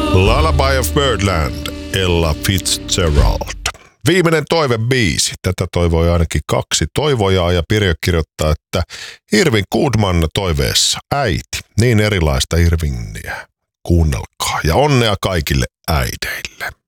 Lullaby of Birdland, Ella Fitzgerald. Viimeinen toivebiisi. Tätä toivoi ainakin 2 toivojaa ja Pirjo kirjoittaa, että Irving Goodman toiveessa äiti. Niin erilaista Irvingiä. Kuunnelkaa ja onnea kaikille äideille.